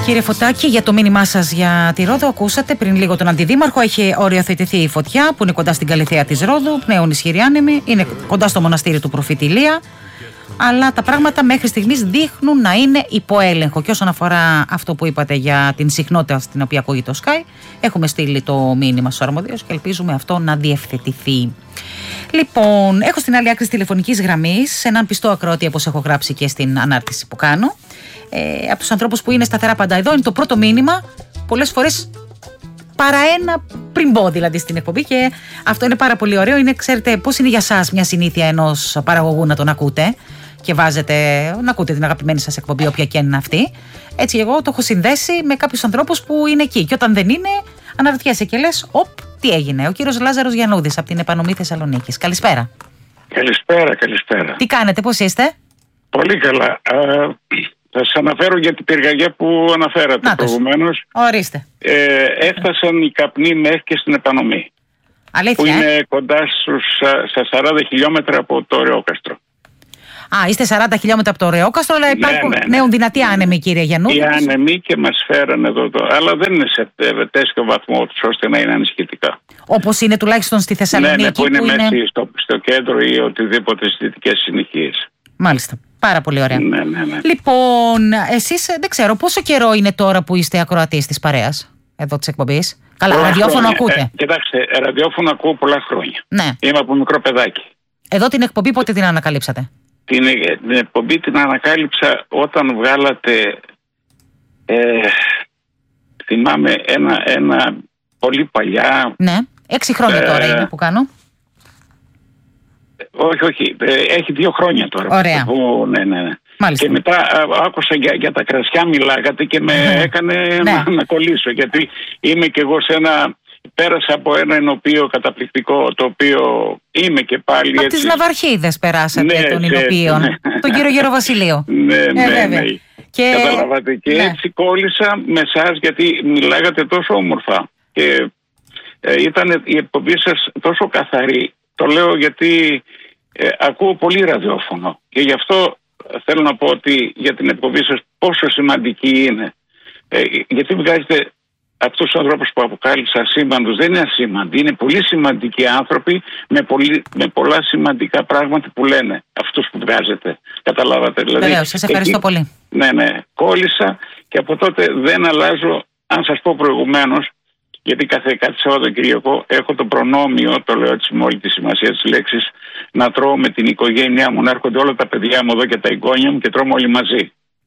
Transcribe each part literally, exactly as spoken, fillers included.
Κύριε Φωτάκη, για το μήνυμά σας για τη Ρόδο, ακούσατε πριν λίγο τον Αντιδήμαρχο. Έχει οριοθετηθεί η φωτιά που είναι κοντά στην Καλυθέα της Ρόδου. Πνέουν ισχυροί άνεμοι, είναι κοντά στο μοναστήρι του Προφήτη Ηλία. Αλλά τα πράγματα μέχρι στιγμής δείχνουν να είναι υποέλεγχο. Και όσον αφορά αυτό που είπατε για την συχνότητα στην οποία ακούγεται το Sky, έχουμε στείλει το μήνυμα στους αρμοδίους και ελπίζουμε αυτό να διευθετηθεί. Λοιπόν, έχω στην άλλη άκρη της τηλεφωνικής γραμμής έναν πιστό ακροατή, όπως έχω γράψει και στην ανάρτηση που κάνω. Ε, από τους ανθρώπους που είναι σταθερά πάντα εδώ, είναι το πρώτο μήνυμα, πολλές φορές παρά ένα πριν μπω δηλαδή στην εκπομπή, και αυτό είναι πάρα πολύ ωραίο. Είναι, ξέρετε, πώς είναι για σας μια συνήθεια ενός παραγωγού να τον ακούτε και βάζετε, να ακούτε την αγαπημένη σας εκπομπή, όποια και είναι αυτή. Έτσι, εγώ το έχω συνδέσει με κάποιους ανθρώπους που είναι εκεί. Και όταν δεν είναι, αναρωτιέσαι και λες, οπ, τι έγινε. Ο κύριος Λάζαρος Γιαννούδης από την Επανομή Θεσσαλονίκης. Καλησπέρα. Καλησπέρα, καλησπέρα. Τι κάνετε, πώς είστε? Πολύ καλά. Α, θα σας αναφέρω για την πυρκαγιά που αναφέρατε προηγουμένως. Ορίστε. Ε, έφτασαν οι καπνοί μέχρι και στην Επανομή. Αλήθεια, που είναι ε? κοντά στους, στα σαράντα χιλιόμετρα από το Ρεόκαστρο. Α, είστε σαράντα χιλιόμετρα από το Ρεόκαστρο, αλλά υπάρχουν ναι, ναι, ναι. νέουν δυνατοί άνεμοι, κύριε Γιαννούδη. Οι άνεμοι και μας φέραν εδώ, το, αλλά δεν είναι σε τέτοιο βαθμό ώστε να είναι ανησυχητικά. Όπως είναι τουλάχιστον στη Θεσσαλονίκη. Ναι, ναι, που είναι που μέσα είναι... στο, στο κέντρο ή οτιδήποτε στις δυτικές συνοικίες. Μάλιστα. Πάρα πολύ ωραία. Ναι, ναι, ναι. Λοιπόν, εσείς δεν ξέρω πόσο καιρό είναι τώρα που είστε ακροατής της παρέας εδώ της εκπομπής? Καλά, πολλά ραδιόφωνο χρόνια. ακούτε? Ε, κοιτάξτε, ραδιόφωνο ακούω πολλά χρόνια. Ναι. Είμαι από μικρό παιδάκι. Εδώ την εκπομπή πότε την ανακαλύψατε? Την, την εκπομπή την ανακάλυψα όταν βγάλατε, ε, θυμάμαι, ένα, ένα πολύ παλιά... Ναι, έξι χρόνια ε, τώρα είναι που κάνω. Όχι, όχι, ε, έχει δύο χρόνια τώρα. Ωραία. Που, ναι, ναι, ναι. Μάλιστα. Και μετά α, άκουσα για, για τα κρασιά μιλάγατε και με mm. έκανε ναι. να, να κολλήσω, γιατί είμαι κι εγώ σε ένα... Πέρασα από ένα ενοπείο καταπληκτικό, το οποίο είμαι και πάλι από έτσι... τις Ναυαρχίδες περάσατε ναι, των ενοπείων, ναι. τον κύριο Γεροβασιλείο. Ναι, ε, ναι, βέβαια. ναι. Και... Καταλαβαίνετε. Και ναι. έτσι κόλλησα με εσάς, γιατί μιλάγατε τόσο όμορφα και ε, ήταν η εκπομπή σας τόσο καθαρή. Το λέω γιατί ε, ακούω πολύ ραδιόφωνο και γι' αυτό θέλω να πω ότι για την εκπομπή σας πόσο σημαντική είναι. Ε, γιατί βγάζετε αυτούς τους ανθρώπους που αποκάλυψα ασήμαντους, δεν είναι ασήμαντοι, είναι πολύ σημαντικοί άνθρωποι με, πολύ, με πολλά σημαντικά πράγματα που λένε αυτούς που βγάζετε. Καταλάβατε? Δηλαδή, Βεβαίως, σας ευχαριστώ εκεί, πολύ. Ναι, ναι, κόλλησα και από τότε δεν αλλάζω. Αν σας πω προηγουμένως, γιατί κάθε, κάθε Σαββατοκύριακο έχω το προνόμιο, το λέω έτσι με όλη τη σημασία της λέξης, να τρώω με την οικογένειά μου, να έρχονται όλα τα παιδιά μου εδώ και τα εγγόνια μου και τρώμε όλοι μαζί.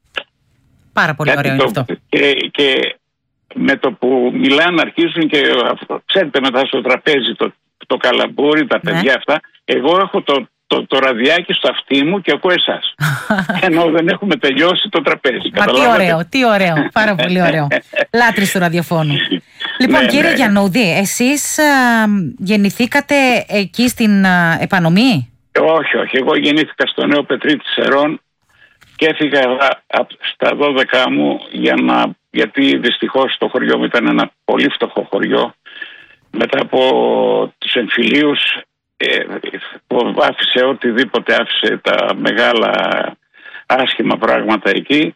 Πάρα πολύ κάτι ωραίο είναι αυτό. Και, και με το που μιλάνε αρχίζουν και ξέρετε μετά στο τραπέζι το, το καλαμπούρι, τα παιδιά ναι. αυτά, εγώ έχω το, το, το ραδιάκι στο αυτί μου και ακούω εσάς. Ενώ δεν έχουμε τελειώσει το τραπέζι. Μα τι ωραίο, τι ωραίο, πάρα πολύ ωραίο. Λάτρης του ραδιοφώνου. Λοιπόν, ναι, κύριε ναι. Γιαννούδη, εσείς α, γεννηθήκατε εκεί στην α, Επανομή? Όχι, όχι. Εγώ γεννήθηκα στο Νέο Πετρί της Σερών και έφυγα στα δώδεκα μου για να, γιατί δυστυχώς το χωριό μου ήταν ένα πολύ φτωχό χωριό. Μετά από τους εμφυλίους ε, που άφησε οτιδήποτε, άφησε τα μεγάλα άσχημα πράγματα εκεί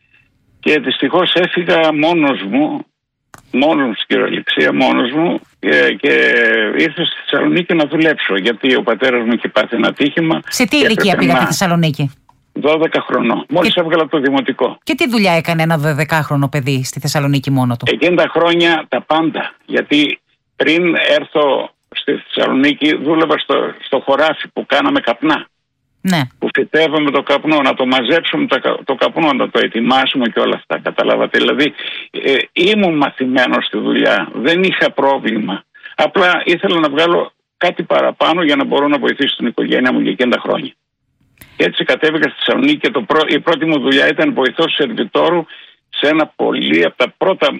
και δυστυχώς έφυγα μόνος μου, μόνος στην κυριολεξία, μόνος μου και, και ήρθα στη Θεσσαλονίκη να δουλέψω, γιατί ο πατέρας μου είχε πάθει ένα ατύχημα. Σε τι ηλικία πήγατε στη Θεσσαλονίκη? δώδεκα χρονών. Μόλις και... έβγαλα το δημοτικό. Και τι δουλειά έκανε ένα δωδεκάχρονο παιδί στη Θεσσαλονίκη μόνο του? Εκείνα τα χρόνια τα πάντα. Γιατί πριν έρθω στη Θεσσαλονίκη δούλευα στο, στο χωράφι που κάναμε καπνά. Ναι. Που φυτεύαμε το καπνό, να το μαζέψουμε το, το καπνό, να το ετοιμάσουμε και όλα αυτά. Καταλάβατε. Δηλαδή ε, ήμουν μαθημένος στη δουλειά. Δεν είχα πρόβλημα. Απλά ήθελα να βγάλω κάτι παραπάνω για να μπορώ να βοηθήσω την οικογένεια μου για εκείνα τα χρόνια. Και έτσι κατέβηκα στη Θεσσαλονίκη και το πρω... η πρώτη μου δουλειά ήταν βοηθός σερβιτόρου σε ένα πολύ από τα πρώτα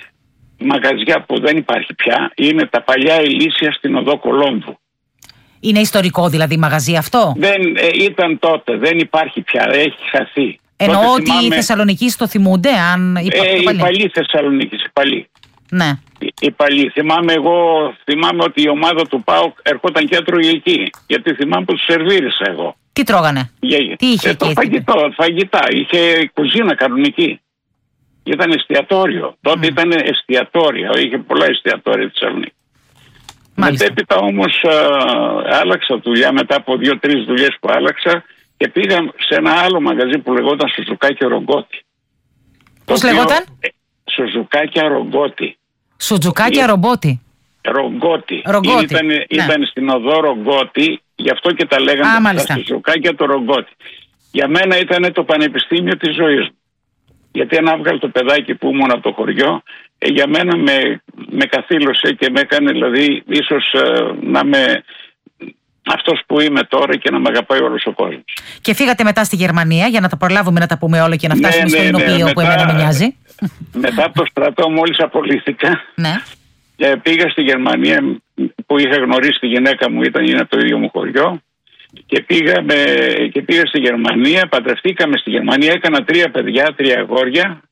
μαγαζιά που δεν υπάρχει πια. Είναι τα παλιά Ηλίσια στην οδό Κολόμβου. Είναι ιστορικό δηλαδή μαγαζί αυτό? Δεν ε, ήταν τότε, δεν υπάρχει πια, έχει χαθεί. Εννοώ τότε, ότι θυμάμαι... οι Θεσσαλονικείς το θυμούνται, αν ε, οι παλιοί Θεσσαλονίκης, οι παλιοί. Ναι. Οι, οι παλιοί. Θυμάμαι εγώ, θυμάμαι ότι η ομάδα του ΠΑΟΚ ερχόταν και έτρωγε εκεί. Γιατί θυμάμαι που τους σερβίρισα εγώ. Τι τρώγανε? Για, τι είχε ε, εκεί? Το φαγητό, φαγητά. Είχε κουζίνα κανονική. Ήταν εστιατόριο. Τότε mm. ήταν εστιατόριο. Είχε πολλά εστιατόρια στη Θεσσαλονίκη. Μετέπειτα όμως α, άλλαξα δουλειά μετά από δύο-τρεις δουλειές που άλλαξα και πήγα σε ένα άλλο μαγαζί που λεγόταν Σουζουκάκια Ρογκώτη. Πώς λεγόταν? Ε, Σουζουκάκια Ρογκώτη. Σουζουκάκια Ρογκώτη. Ρογκώτη. Ρογκώτη. Ήταν, ναι. ήταν στην οδό Ρογκώτη, γι' αυτό και τα λέγανε Α, τα Σουζουκάκια το Ρογκώτη. Για μένα ήταν το πανεπιστήμιο της ζωής μου. Γιατί αν έβγαλε το παιδάκι που ήμουν από το χωριό, ε, για μένα με, με καθήλωσε και με έκανε, δηλαδή, ίσως ε, να είμαι αυτός που είμαι τώρα και να με αγαπάει όλος ο κόσμος. Και φύγατε μετά στη Γερμανία για να τα προλάβουμε να τα πούμε όλα και να φτάσουμε ναι, στο Ινωπείο ναι, ναι, που μετά, εμένα με νοιάζει. Μετά από το στρατό, μόλις απολύθηκα, ναι. ε, πήγα στη Γερμανία που είχα γνωρίσει τη γυναίκα μου, ήταν είναι από το ίδιο μου χωριό. Και, πήγαμε, και πήγα στη Γερμανία, παντρευτήκαμε στη Γερμανία, έκανα τρία παιδιά, τρία αγόρια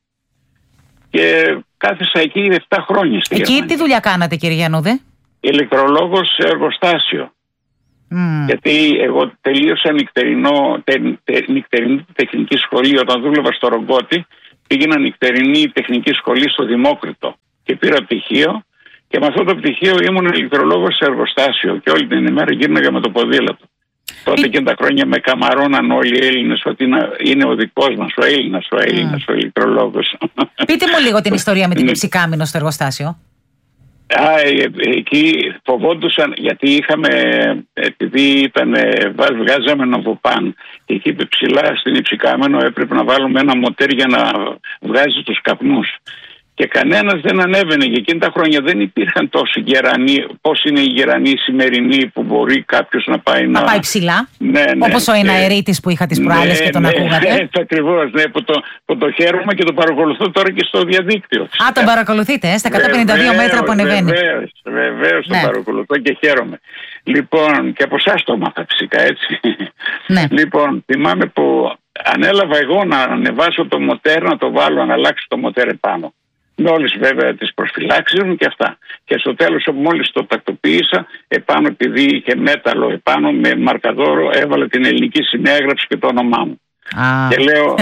και κάθισα εκεί επτά χρόνια στη εκεί Γερμανία. Τι δουλειά κάνατε, κύριε Γιαννούδε? Ηλεκτρολόγος σε εργοστάσιο. Mm. Γιατί εγώ τελείωσα νυχτερινό, τε, τε, νυχτερινή τεχνική σχολή όταν δούλευα στο Ρογκώτη, πήγαινα νυχτερινή τεχνική σχολή στο Δημόκριτο και πήρα πτυχίο και με αυτό το πτυχίο ήμουν ηλεκτρολόγος σε εργοστάσιο και όλη την ημέρα γύρναγα με το ποδήλατο. Τότε και τα χρόνια με καμαρώναν όλοι οι Έλληνες ότι είναι ο δικός μας, ο Έλληνας, ο Έλληνας, mm. ο ηλεκτρολόγος. Πείτε μου λίγο την ιστορία με την Υψηκάμηνο στο εργοστάσιο. Α, εκεί φοβόντουσαν γιατί είχαμε, επειδή ήταν, βγάζαμε νοβοπάν και εκεί ψηλά στην Υψηκάμηνο έπρεπε να βάλουμε ένα μοτέρ για να βγάζει τους καπνούς. Και κανένας δεν ανέβαινε και εκείνη τα χρόνια δεν υπήρχαν τόσοι γερανοί, πώς είναι οι γερανοί σημερινοί που μπορεί κάποιος να πάει να... Να πάει ψηλά, ναι, ναι, όπως ο Εναερίτης που είχα τις προάλλες ναι, και τον ναι, ακούγατε. Ναι, ακριβώς, ναι, που, το, που το χαίρομαι και το παρακολουθώ τώρα και στο διαδίκτυο. Α, τον παρακολουθείτε, ε, στα εκατόν πενήντα δύο βεβαίως, μέτρα που ανεβαίνει. Βεβαίως, βεβαίως ναι. τον παρακολουθώ και χαίρομαι. Λοιπόν, και από εσάς το μάθα φυσικά, έτσι. Ναι. Λοιπόν, θυμάμαι που ανέλαβα εγώ να ανεβάσω το μοτέρ, να το βάλω, να αλλάξω το μοτέρ επάνω. Με όλες βέβαια τις προσφυλάξεις μου και αυτά. Και στο τέλος μόλις το τακτοποίησα, επάνω επειδή είχε μέταλλο επάνω με μαρκαδόρο, έβαλε την ελληνική σημαία, έγραψε και το όνομά μου. Ah. Και λέω,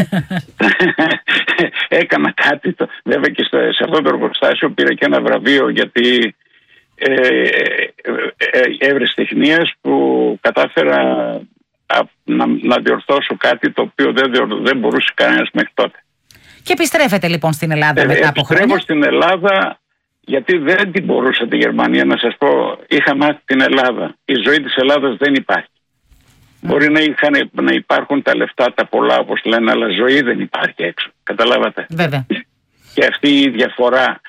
έκανα κάτι, το, βέβαια και στο, σε αυτό το εργοστάσιο πήρα και ένα βραβείο γιατί ε, ε, ε, ευρεσιτεχνίας που κατάφερα α, να, να διορθώσω κάτι το οποίο δεν, δεν μπορούσε κανένας μέχρι τότε. Και επιστρέφετε λοιπόν στην Ελλάδα ε, μετά από χρόνια. Επιστρέφω στην Ελλάδα γιατί δεν την μπορούσα τη Γερμανία να σας πω. Είχα μάθει την Ελλάδα. Η ζωή της Ελλάδας δεν υπάρχει. Mm. Μπορεί να, είχαν, να υπάρχουν τα λεφτά τα πολλά όπως λένε, αλλά ζωή δεν υπάρχει έξω. Καταλάβατε. Βέβαια. Και αυτή η διαφορά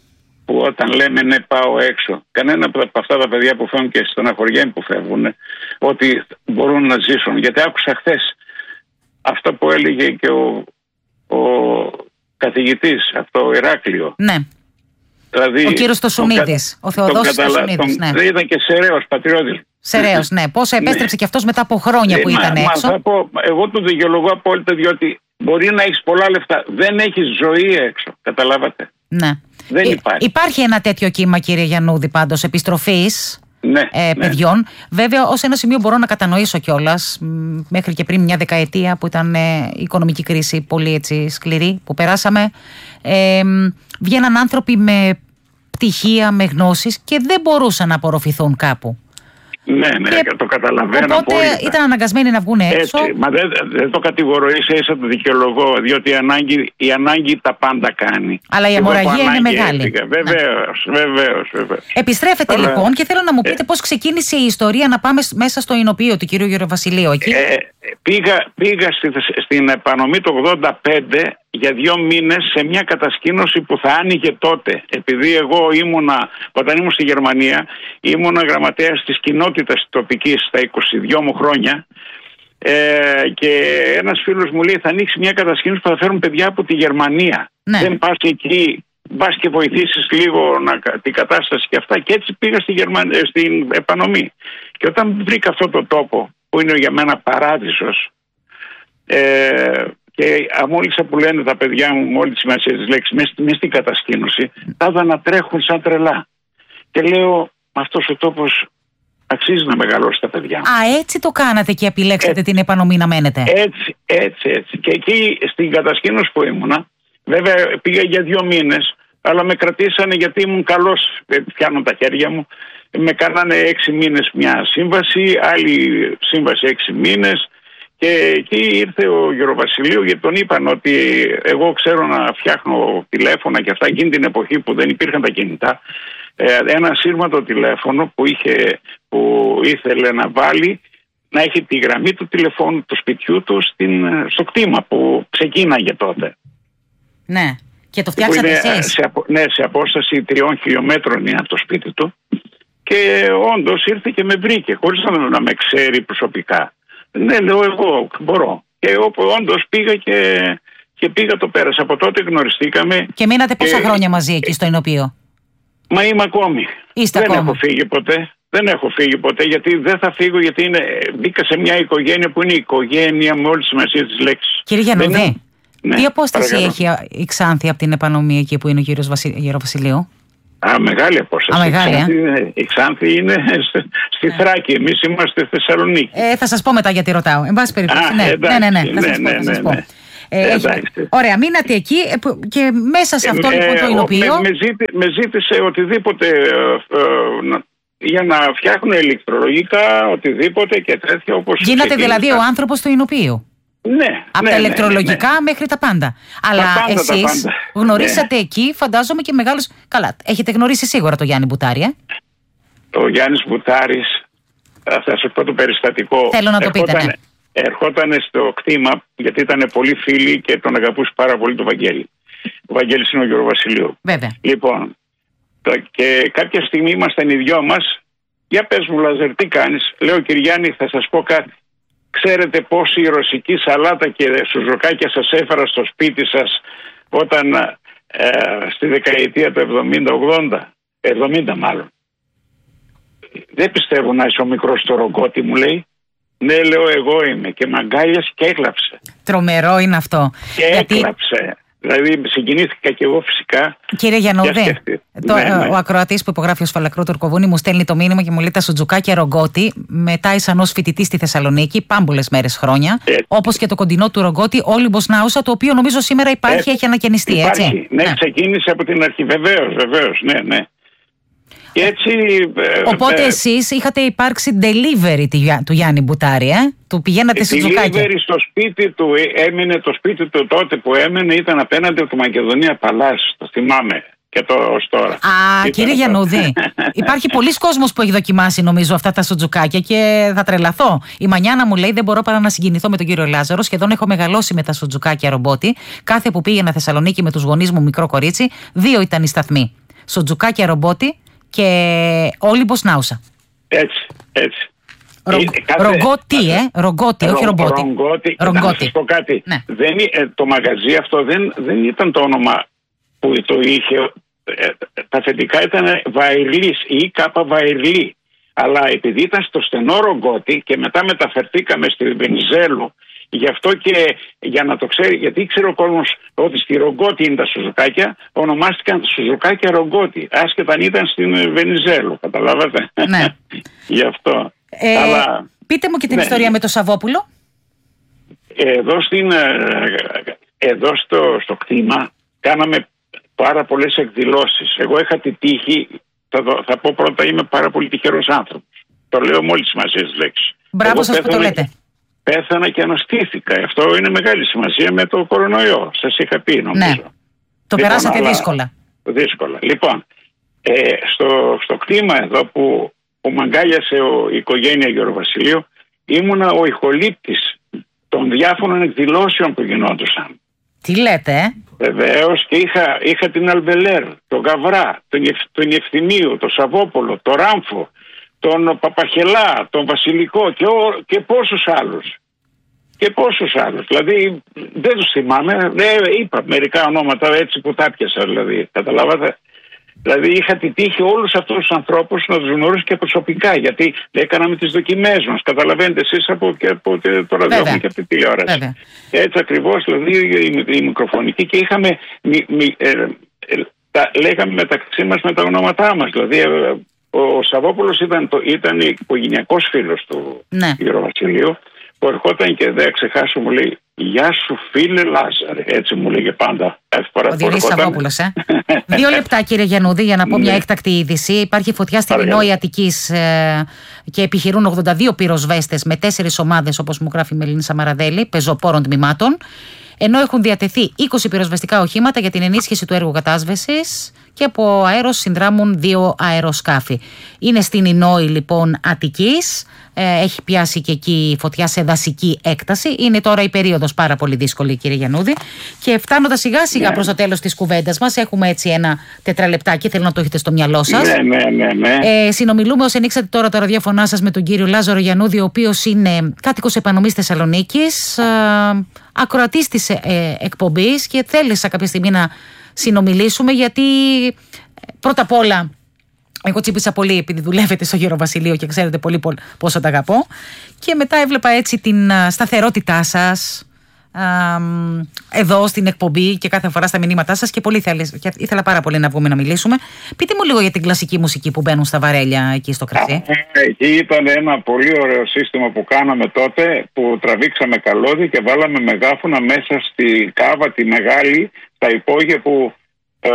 που όταν λέμε ναι πάω έξω, κανένα από αυτά τα παιδιά που φεύγουν και στεναχωριέμαι που φεύγουν, ότι μπορούν να ζήσουν. Γιατί άκουσα χθες αυτό που έλεγε και ο ο καθηγητής από το Ηράκλειο. Ναι. Δηλαδή, ο κύριος Στοσουνίδης, ο Θεοδόσης Στοσουνίδης. Ναι. Δεν ήταν και σεραίος πατριώτης. Σεραίος, ναι. Πώς επέστρεψε και αυτός μετά από χρόνια ε, που ήταν μα, έξω. Μα, θα πω, εγώ το δικαιολογώ απόλυτα διότι μπορεί να έχεις πολλά λεφτά. Δεν έχεις ζωή έξω. Καταλάβατε. Ναι. Δεν ε, υπάρχει. Υπάρχει ένα τέτοιο κύμα, κύριε Γιαννούδη, πάντως, επιστροφής. Ναι, ε, παιδιών. Ναι. Βέβαια, ως ένα σημείο μπορώ να κατανοήσω κιόλας, μέχρι και πριν μια δεκαετία που ήταν ε, η οικονομική κρίση πολύ έτσι σκληρή που περάσαμε, ε, βγαίναν άνθρωποι με πτυχία, με γνώσεις και δεν μπορούσαν να απορροφηθούν κάπου. Ναι, ναι, και το καταλαβαίνω. Οπότε απόλυτα. Ήταν αναγκασμένοι να βγουν έξω. Έτσι, μα δεν, δεν το κατηγορώ, ίσα ίσα το δικαιολογώ, διότι η ανάγκη, η ανάγκη τα πάντα κάνει. Αλλά η αιμορραγία είναι μεγάλη. Βεβαίως, βεβαίως, βεβαίως. Επιστρέφετε Αλλά... λοιπόν και θέλω να μου πείτε ε... πώς ξεκίνησε η ιστορία να πάμε μέσα στο Ινωπείο του κυρίου Γεροβασιλείου εκεί. Ε, πήγα πήγα στη, στην επανομή του ογδόντα πέντε για δύο μήνες σε μια κατασκήνωση που θα άνοιγε τότε. Επειδή εγώ ήμουνα, όταν ήμουν στη Γερμανία, ήμουνα γραμματέας της κοινότητας τοπικής στα είκοσι δύο μου χρόνια ε, και ένας φίλος μου λέει θα ανοίξει μια κατασκήνωση που θα φέρουν παιδιά από τη Γερμανία. Ναι. Δεν πας εκεί, πας και βοηθήσεις λίγο να, την κατάσταση και αυτά. Και έτσι πήγα στη Γερμαν... στην επανομή. Και όταν βρήκα αυτό το τόπο που είναι για μένα παράδεισος, ε, και αμόλυσα που λένε τα παιδιά μου με όλη τη σημασία της λέξης μέσα στην κατασκήνωση, τα είδα να τρέχουν σαν τρελά. Και λέω, αυτός ο τόπος αξίζει να μεγαλώσει τα παιδιά μου. Α, έτσι το κάνατε και επιλέξατε ε, την επανομή να μένετε. Έτσι, έτσι, έτσι. Και εκεί στην κατασκήνωση που ήμουνα, Βέβαια πήγα για δύο μήνες, αλλά με κρατήσανε γιατί ήμουν καλός, πιάνω τα χέρια μου. Με κάνανε έξι μήνες μια σύμβαση, άλλη σύμβαση έξι μήνες. Και εκεί ήρθε ο Γεροβασιλείου, γιατί τον είπαν ότι εγώ ξέρω να φτιάχνω τηλέφωνα και αυτά, εκείνη την εποχή που δεν υπήρχαν τα κινητά. Ένα σύρματο τηλέφωνο που, είχε, που ήθελε να βάλει, να έχει τη γραμμή του τηλεφώνου του σπιτιού του στην, στο κτήμα που ξεκίναγε τότε. Ναι, και το φτιάξατε εσείς. Σε, ναι, σε απόσταση τριών χιλιόμετρων είναι από το σπίτι του. Και όντως ήρθε και με βρήκε, χωρίς να με ξέρει προσωπικά. Ναι, λέω εγώ μπορώ. Και όντως πήγα και, και πήγα το πέρασα. Από τότε γνωριστήκαμε. Και μείνατε πόσα και... χρόνια μαζί εκεί στο Ηνωπείο? Μα είμαι ακόμη. Είστε δεν ακόμα. έχω φύγει ποτέ. Δεν έχω φύγει ποτέ, γιατί δεν θα φύγω, γιατί είναι, μπήκα σε μια οικογένεια που είναι οικογένεια με όλη τη σημασία της λέξης. Κύριε Γιαννουδί, είναι... ναι, τι απόσταση παρακαλώ. έχει η Ξάνθη από την επανομή εκεί που είναι ο κύριος Βασι... Γεροβασιλείου? Α, μεγάλη απόσταση. Α, μεγάλη, η, Ξάνθη, ε? η Ξάνθη είναι στη ναι. Θράκη, εμείς είμαστε στη Θεσσαλονίκη. Ε, θα σας πω μετά γιατί ρωτάω. Εν πάση περιπτώσει. Ναι, εντάξει, ναι, ναι, ναι, ναι, θα σας πω. ναι, Θα σας πω. ναι, ναι. Ε, έχει... Ωραία, μείνατε εκεί και μέσα σε αυτό ε, λοιπόν το Ηνωπείο. Με, με, ζήτη, με ζήτησε οτιδήποτε ε, ε, για να φτιάχνω ηλεκτρολογικά, οτιδήποτε και τέτοια. Όπως γίνατε δηλαδή ο άνθρωπος του Ηνωπείου. Ναι. Από ναι, τα ναι, ηλεκτρολογικά ναι, ναι. μέχρι τα πάντα. Αλλά τα πάντα, εσείς τα πάντα. γνωρίσατε ναι. εκεί, φαντάζομαι και μεγάλους. Καλά, έχετε γνωρίσει σίγουρα τον Γιάννη Μπουτάρη, ε? Ο Γιάννης Μπουτάρης, θα σου πω το περιστατικό. Θέλω να το πείτε, ναι. Ερχόταν στο κτήμα, γιατί ήταν πολύ φίλοι και τον αγαπούσε πάρα πολύ τον Βαγγέλη. Ο Βαγγέλης είναι ο Γεροβασιλείου. Βέβαια. Λοιπόν, το, και κάποια στιγμή ήμασταν οι δυο μας. Για πες μου, Λάζερ, τι κάνεις? Λέω, κύριε Γιάννη, θα σας πω κάτι. Ξέρετε πόση ρωσική σαλάτα και σουζοκάκια σας έφερα στο σπίτι σας όταν ε, στη δεκαετία του εβδομήντα ογδόντα, εβδομήντα μάλλον. Δεν πιστεύω να είσαι ο μικρός στο Ρογκώτη, μου λέει. Ναι, λέω, εγώ είμαι. Και μαγκάλιασε και έκλαψε. Τρομερό είναι αυτό. Και γιατί... έκλαψε. Δηλαδή συγκινήθηκα και εγώ φυσικά. Κύριε Γιαννουδί, το, ναι, ναι. ο ακροατής που υπογράφει ως Φαλακρού Τουρκοβούνη μου στέλνει το μήνυμα και μου λέει τα σουτζουκάκια Ρογκώτη μετά ήσαν ως φοιτητή στη Θεσσαλονίκη, πάμπολες μέρες χρόνια. Έτσι. Όπως και το κοντινό του Ρογκώτη, Όλυμπος Νάουσα, το οποίο νομίζω σήμερα υπάρχει, έτσι. Έχει ανακαινιστεί, υπάρχει. Έτσι. Ναι, ναι, ξεκίνησε από την αρχή. Βεβαίως, βεβαίως, ναι, ναι. Και έτσι, οπότε ε, εσείς είχατε υπάρξει delivery του Γιάννη Μπουτάρη, ε? Του πηγαίνατε σε τζουκάκια. Delivery στο σπίτι του, έμεινε το σπίτι του τότε που έμενε, ήταν απέναντι από το Μακεδονία Παλάς, το θυμάμαι και το ως τώρα. Α, ήταν κύριε Γιαννουδί, υπάρχει πολλής κόσμος που έχει δοκιμάσει νομίζω αυτά τα σουτζουκάκια και θα τρελαθώ. Η Μανιάνα μου λέει δεν μπορώ παρά να συγκινηθώ με τον κύριο Λάζαρο, σχεδόν έχω μεγαλώσει με τα σουτζουκάκια Ρομπότη. Κάθε που πήγαινα Θεσσαλονίκη με τους γονείς μου μικρό κορίτσι, δύο ήταν οι σταθμοί. Σουτζουκάκια Ρομπότη και Όλυμπος Νάουσα. Έτσι, έτσι. Ρο... Κάθε... Ρογκώτη, ε, Ρογκώτη, όχι Ρομπότη. Ρογκώτη. Ρογκώτη. Να σας πω κάτι. Ναι. Δεν, το μαγαζί αυτό δεν, δεν ήταν το όνομα που το είχε. Ε, τα θετικά ήταν Βαϊρλής ή Κάπα Βαϊρλή. Αλλά επειδή ήταν στο στενό Ρογκώτη και μετά μεταφερθήκαμε στη Βενιζέλου, γι' αυτό και για να το ξέρει, γιατί ήξερε ο κόσμος ότι στη Ρογκώτη είναι τα σουζουκάκια, ονομάστηκαν σουζουκάκια Ρογκώτη, άσχετα αν ήταν στην Βενιζέλου, καταλάβατε. Ναι. Γι' αυτό. Ε, Αλλά, πείτε μου και την ναι. ιστορία με το Σαββόπουλο. Εδώ, στην, εδώ στο, στο κτήμα κάναμε πάρα πολλές εκδηλώσεις. Εγώ είχα τη τύχη, θα, θα πω πρώτα, είμαι πάρα πολύ τυχερός άνθρωπος. Το λέω με όλη τη σημασία της λέξης. Μπράβο σας που το λέτε. Πέθανα και αναστήθηκα. Αυτό είναι μεγάλη σημασία με το κορονοϊό. Σας είχα πει, νομίζω. Ναι. Το λοιπόν, περάσατε αλλά, δύσκολα. Δύσκολα. Λοιπόν, ε, στο, στο κτήμα εδώ που, που μαγκάλιασε ο, η οικογένεια Γεροβασιλείου, ήμουνα ο ηχολήπτης των διάφορων εκδηλώσεων που γινόντουσαν. Τι λέτε, ε? Βεβαίως, και είχα, είχα την Αλβελέρ, τον Γαβρά, τον, τον Ευθυμίου, τον Σαββόπολο, τον Ράμφο, τον Παπαχελά, τον Βασιλικό και, ο, και πόσους άλλους. Και πόσους άλλους. Δηλαδή δεν τους θυμάμαι. Δεν είπα μερικά ονόματα έτσι που τα πιασα, δηλαδή. Καταλάβατε. Δηλαδή είχα τη τύχη όλους αυτούς τους ανθρώπους να τους γνωρίσω και προσωπικά. Γιατί έκαναμε τις δοκιμές μας. Καταλαβαίνετε εσείς από, και από το ραδιόφωνο και από τη τηλεόραση. Βέβαια. Έτσι ακριβώς, δηλαδή η, η μικροφωνική, και είχαμε μη, μη, ε, ε, τα, λέγαμε μεταξύ μας με τα ονόματά μας. Δηλαδή ε, ο Σαββόπουλος ήταν, ήταν οικογενειακός φίλος του ναι. Γεροβασιλείου. που ερχόταν και δεν ξεχάσω, μου λέει «Γεια σου φίλε Λάζαρε», έτσι μου λέγε πάντα. Ο Διονύσης Σαββόπουλος, ε. Δύο λεπτά κύριε Γιαννούδη για να πω μια έκτακτη είδηση. Υπάρχει φωτιά στην Ινόη Αττικής ε, και επιχειρούν ογδόντα δύο πυροσβέστες με τέσσερις ομάδες, όπως μου γράφει η Μελίνη Σαμαραδέλη, πεζοπόρων τμήματων. Ενώ έχουν διατεθεί είκοσι πυροσβεστικά οχήματα για την ενίσχυση του έργου κατάσβεσης και από αέρος συνδράμουν δύο αεροσκάφη. Είναι στην Ινόη λοιπόν Αττικής, ε, έχει πιάσει και εκεί φωτιά σε δασική έκταση. Είναι τώρα η περίοδος πάρα πολύ δύσκολη, κύριε Γιαννούδη. Και φτάνοντας σιγά σιγά yeah. προς το τέλος της κουβέντας μας, έχουμε έτσι ένα τετραλεπτάκι, θέλω να το έχετε στο μυαλό σας. Ναι, ναι, ναι, ναι. Ε, συνομιλούμε ως ανοίξατε τώρα τα ραδιόφωνά σας με τον κύριο Λάζαρο Γιαννούδη, ο οποίος είναι κάτοικος επανομής Θεσσαλονίκης, ε, ακροατής της ε, εκπομπής και θέλησα κάποια στιγμή να συνομιλήσουμε γιατί πρώτα απ' όλα εγώ τσίπησα πολύ επειδή δουλεύετε στο Γεροβασιλείο και ξέρετε πολύ πόσο τα αγαπώ και μετά έβλεπα έτσι την σταθερότητά σας α, εδώ στην εκπομπή και κάθε φορά στα μηνύματά σας και, πολύ θέλεις, και ήθελα πάρα πολύ να βγούμε να μιλήσουμε. Πείτε μου λίγο για την κλασική μουσική που μπαίνουν στα βαρέλια εκεί στο κρασί. Εκεί ήταν ένα πολύ ωραίο σύστημα που κάναμε τότε, που τραβήξαμε καλώδι και βάλαμε μεγάφωνα μέσα στη κάβα τη μεγάλη, στα υπόγεια που ε,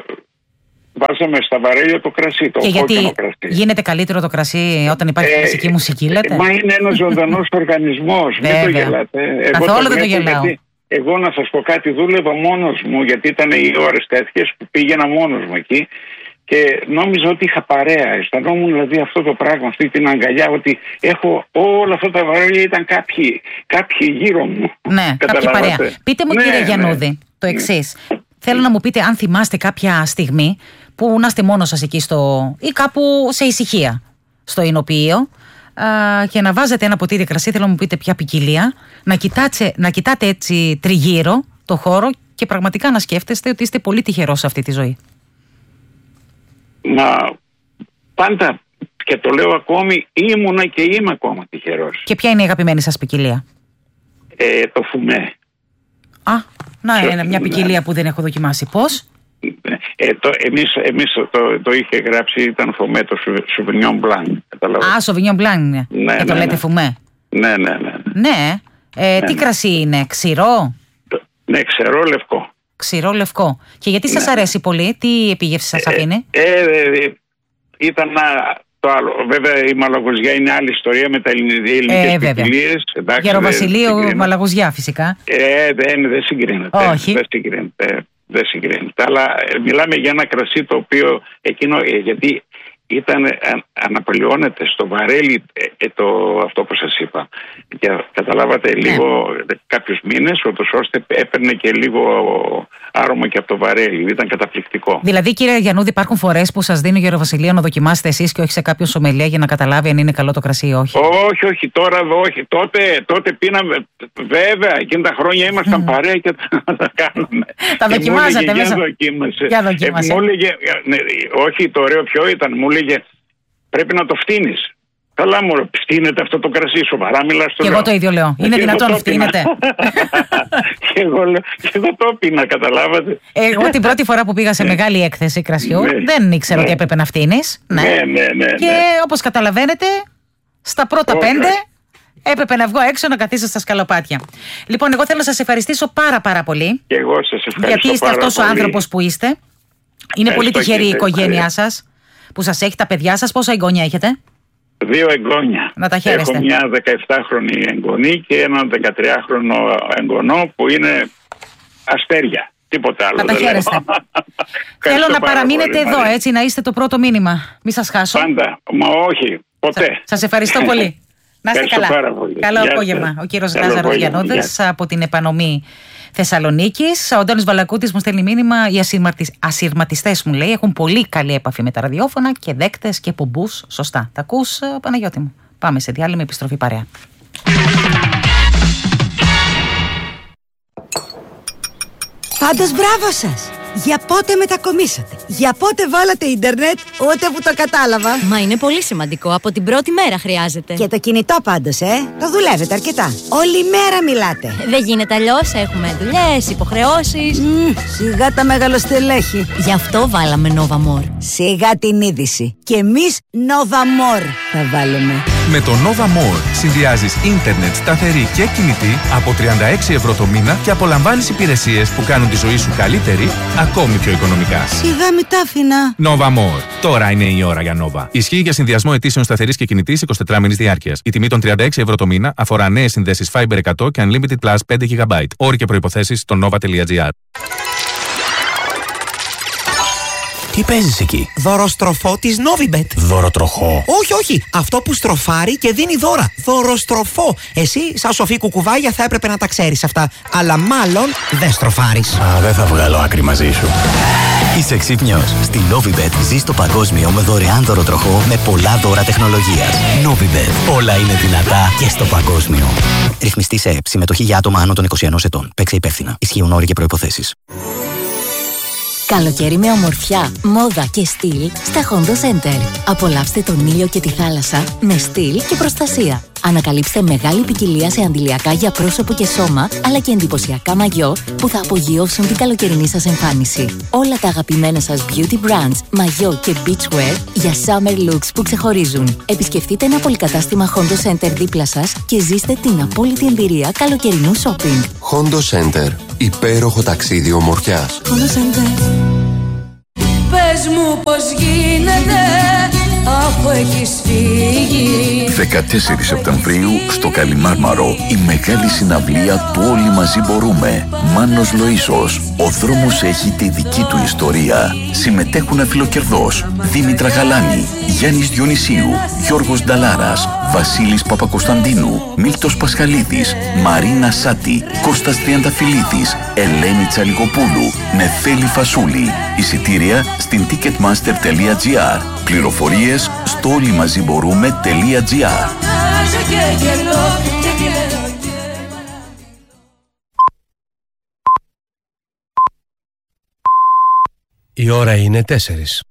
βάζαμε στα βαρέλια το κρασί, το και γιατί κρασί. Γίνεται καλύτερο το κρασί όταν υπάρχει ε, κλασική μουσική, λέτε? Μα είναι ένας ζωντανός οργανισμός, μην το γελάτε. Καθόλου δεν το γελάω. Εγώ να σας πω κάτι, δούλευα μόνος μου, γιατί ήταν οι ώρες τέτοιες που πήγαινα μόνος μου εκεί και νόμιζα ότι είχα παρέα. Αισθανόμουν δηλαδή αυτό το πράγμα, αυτή την αγκαλιά, ότι έχω όλα αυτά τα βαρέλια, ήταν κάποιοι, κάποιοι γύρω μου. Ναι, κάποιοι παρέα. Πείτε μου, ναι, κύριε Γιαννούδη, ναι, το εξής. Ναι. Θέλω να μου πείτε αν θυμάστε κάποια στιγμή που να είστε μόνος σας εκεί στο, ή κάπου σε ησυχία στο εινοποιείο και να βάζετε ένα ποτήρι κρασί, θέλω να μου πείτε ποια ποικιλία, να, κοιτάτε, να κοιτάτε έτσι τριγύρω το χώρο και πραγματικά να σκέφτεστε ότι είστε πολύ τυχερός σε αυτή τη ζωή. Μα πάντα, και το λέω ακόμη, ήμουνα και είμαι ακόμα τυχερός. Και ποια είναι η αγαπημένη σας ποικιλία? Ε, το φουμέ. Α, να είναι μια ποικιλία που δεν έχω δοκιμάσει. Πώς? Ε, το, εμείς, εμείς το, το είχε γράψει, ήταν φουμέ, το Sauvignon Blanc. Α, Sauvignon Blanc, ναι. Ναι, και το ναι, λέτε ναι. φουμέ. Ναι, ναι, ναι. Ναι, ε, ναι τι ναι. κρασί είναι, ξηρό? Ναι, ξηρό λευκό. Ξηρό λευκό. Και γιατί σας ναι. αρέσει πολύ, τι επίγευση σας αφήνει? Ε, ε, ε, ήταν το άλλο. Βέβαια η Μαλαγουζιά είναι άλλη ιστορία με τα ελληνικές ε, ποικιλίες. Γεροβασιλείο, Μαλαγουζιά φυσικά. Ε, δεν, δεν συγκρίνεται. Όχι. Δεν συγκρίνεται. Δεν συγκρίνεται. Αλλά μιλάμε για ένα κρασί το οποίο εκείνο, γιατί ήταν, αναπληρώνεται στο βαρέλι ε, το, αυτό που σας είπα. Και καταλάβατε λίγο ναι. κάποιους μήνες, ώστε έπαιρνε και λίγο άρωμα και από το βαρέλι. Ήταν καταπληκτικό. Δηλαδή, κύριε Γιαννούδη, υπάρχουν φορές που σας δίνει ο Γεροβασιλείο να δοκιμάσετε εσείς και όχι σε κάποιον σομελία για να καταλάβει αν είναι καλό το κρασί ή όχι? Όχι, όχι, τώρα όχι. Τότε, τότε πίναμε. Βέβαια, εκείνα τα χρόνια ήμασταν mm. παρέα και τα, τα κάναμε. Τα δοκιμάζατε μέσα. Για δοκίμασε. Για δοκίμασε. Ε, μου έλεγε, ναι, όχι, το ωραίο ποιο ήταν, μου έλεγε πρέπει να το φτύνεις. Καλά μου, φτύνεται αυτό το κρασί, σοβαρά μιλάς? Και εγώ το ίδιο λέω. Είναι και δυνατόν φτύνεται? Και εγώ λέω, και δεν το πίνα, καταλάβατε. Εγώ την πρώτη φορά που πήγα σε μεγάλη έκθεση κρασιού, ναι, δεν ήξερα ναι. ότι έπρεπε να φτύνεις. Ναι, ναι, ναι, ναι. Και όπως καταλαβαίνετε, στα πρώτα okay. πέντε έπρεπε να βγω έξω να καθίσω στα σκαλοπάτια. Λοιπόν, εγώ θέλω να σας ευχαριστήσω πάρα πάρα πολύ. Και εγώ σας ευχαριστώ. Γιατί είστε πάρα αυτός πολύ. ο άνθρωπος που είστε. Είναι πολύ τυχερή η οικογένειά σας που σας έχει, τα παιδιά σας. Πόσα εγγόνια έχετε? Δύο εγγόνια. Να τα χαίρεστε. Έχω μια δεκαεπτάχρονη εγγονή και έναν δεκατριάχρονο εγγονό που είναι αστέρια. Τίποτα άλλο. Να τα χαίρεστε. Θέλω να παραμείνετε πολύ, εδώ, Μαρία. έτσι, να είστε το πρώτο μήνυμα. Μην σας χάσω. Πάντα. Μα όχι. Ποτέ. Σα, σας ευχαριστώ πολύ. Να είστε καλά. Καλό Γεια απόγευμα. σας. Ο κύριος Καλό Λάζαρος απόγευμα. Γιαννούδης από την Επανομή Θεσσαλονίκης. Ο Αντώνης Βαλακούτης μου στέλνει μήνυμα. Οι ασυρματιστές, μου λέει, έχουν πολύ καλή επαφή με τα ραδιόφωνα και δέκτες και πομπούς. Σωστά. Τα ακούς, Παναγιώτη μου? Πάμε σε διάλειμμα, επιστροφή παρέα. Πάντως μπράβο σας! Για πότε μετακομίσατε? Για πότε βάλατε ίντερνετ? Ούτε που το κατάλαβα. Μα είναι πολύ σημαντικό, από την πρώτη μέρα χρειάζεται. Και το κινητό πάντως, ε! Το δουλεύετε αρκετά. Όλη μέρα μιλάτε. Δεν γίνεται αλλιώς, έχουμε δουλειές, υποχρεώσεις. Mm, σιγά τα μεγαλοστελέχη. Γι' αυτό βάλαμε Nova More. Σιγά την είδηση. Και εμείς Nova More θα βάλουμε. Με το Nova More συνδυάζεις ίντερνετ, σταθερή και κινητή από τριάντα έξι ευρώ το μήνα και απολαμβάνεις υπηρεσίες που κάνουν τη ζωή σου καλύτερη, ακόμη πιο οικονομικά. Σιγά μη τα άφηνα. Nova More. Τώρα είναι η ώρα για Nova. Ισχύει για συνδυασμό αιτήσεων σταθερής και κινητής εικοσιτετράμινης διάρκειας. Η τιμή των τριάντα έξι ευρώ το μήνα αφορά νέες συνδέσεις Fiber εκατό και Unlimited Plus πέντε γιγαμπάιτ. Όροι και προϋποθέσεις στο nova.gr. Τι παίζεις εκεί? Δωροστροφό της Novibet. Δωροτροχό? Όχι, όχι. Αυτό που στροφάρει και δίνει δώρα. Δωροστροφό. Εσύ, σαν σοφή κουκουβάγια, θα έπρεπε να τα ξέρεις αυτά. Αλλά μάλλον δεν στροφάρεις. Α, δεν θα βγάλω άκρη μαζί σου. Είσαι ξύπνιος. Στη Novibet ζεις το παγκόσμιο με δωρεάν δωροτροχό με πολλά δώρα τεχνολογίας. Novibet. Όλα είναι δυνατά και στο παγκόσμιο. Ρυθμιστή σε ΕΠ. Συμμετοχή για άτομα άνω των είκοσι ενός ετών. Παίξε υπεύθυνα. Ισχύουν όροι και προϋποθέσεις. Καλοκαίρι με ομορφιά, μόδα και στυλ στα Hondo Center. Απολαύστε τον ήλιο και τη θάλασσα με στυλ και προστασία. Ανακαλύψτε μεγάλη ποικιλία σε αντιλιακά για πρόσωπο και σώμα, αλλά και εντυπωσιακά μαγιό που θα απογειώσουν την καλοκαιρινή σας εμφάνιση. Όλα τα αγαπημένα σας beauty brands, μαγιό και beachwear για summer looks που ξεχωρίζουν. Επισκεφτείτε ένα πολυκατάστημα Hondo Center δίπλα σας και ζήστε την απόλυτη εμπειρία καλοκαιρινού shopping. Hondo Center. Υπέροχο ταξίδι ομορφιάς. Hondo Center. Πες μου πως γίνεται αφού έχεις φύγει. δεκατέσσερις Σεπτεμβρίου στο Καλιμάρμαρο η μεγάλη συναυλία του Όλοι Μαζί Μπορούμε. Μάνος Λοΐσος. Ο δρόμος έχει τη δική του ιστορία. Συμμετέχουν αφιλοκερδός Δήμητρα Γαλάνη, Γιάννης Διονυσίου, Γιώργος Νταλάρας, Βασίλης Παπακοσταντίνου, Μίλτος Πασχαλίδης, Μαρίνα Σάτη, Κώστας Τριανταφυλλίδης, Ελένη Τσαλικοπούλου, Νεφέλη Φασούλη. Εισιτήρια στην ticketmaster.gr. Πληροφορίες στο όλοιμαζιμπορούμε.gr. Η ώρα είναι τέσσερις.